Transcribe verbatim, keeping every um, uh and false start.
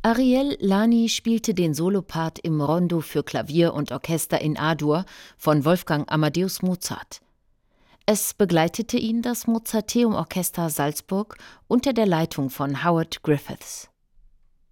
Ariel Lani spielte den Solopart im Rondo für Klavier und Orchester in A-Dur von Wolfgang Amadeus Mozart. Es begleitete ihn das Mozarteum Orchester Salzburg unter der Leitung von Howard Griffiths.